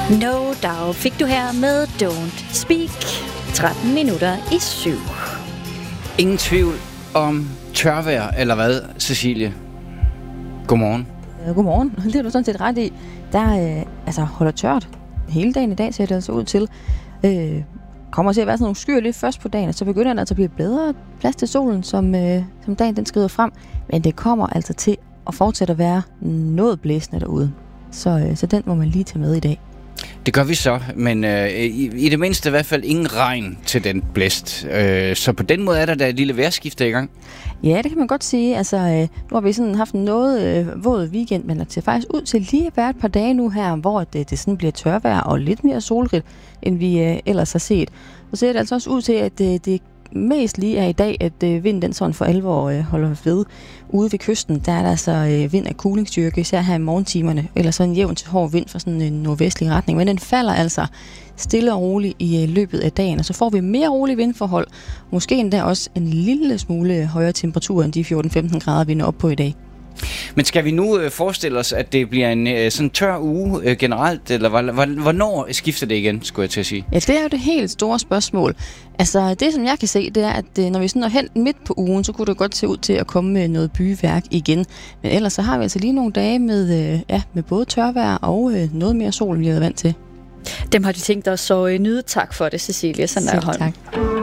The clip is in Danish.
No Doubt fik du her med Don't Speak. 13 minutter i 7. Ingen tvivl om tørvejr, eller hvad, Cecilie? Godmorgen. Godmorgen. Det er du sådan set ret i. Der holder tørt hele dagen i dag, ser det altså ud til. Kommer til at være sådan nogle skyer lidt først på dagen, og så begynder der altså at blive bedre plads til solen, som dagen den skrider frem. Men det kommer altså til at fortsætte at være noget blæsende derude. Så den må man lige tage med i dag. Det gør vi så, men i det mindste i hvert fald ingen regn til den blæst. Så på den måde er der et lille vejrskifte i gang. Ja, det kan man godt sige. Nu har vi sådan haft en noget våd weekend, men det ser faktisk ud til lige at være et par dage nu her, hvor det sådan bliver tørvejr og lidt mere solrigt, end vi ellers har set. Så ser det altså også ud til, at det mest lige er i dag, at vinden den sådan for alvor holder ved. Ude ved kysten, der er der altså vind af kulingsstyrke, især her i morgentimerne, eller så en jævn til hård vind fra sådan en nordvestlig retning. Men den falder altså stille og roligt i løbet af dagen, og så får vi mere rolige vindforhold. Måske endda også en lille smule højere temperatur end de 14-15 grader, vi når op på i dag. Men skal vi nu forestille os, at det bliver en sådan tør uge generelt, eller hvornår skifter det igen, skulle jeg til at sige? Ja, det er jo det helt store spørgsmål. Det, som jeg kan se, det er, at når vi sådan er hen midt på ugen, så kunne det godt se ud til at komme med noget byværk igen. Men ellers så har vi altså lige nogle dage med både tørvejr og noget mere sol, end vi har været vant til. Dem har de tænkt os så nyde. Tak for det, Cecilie. Selv tak.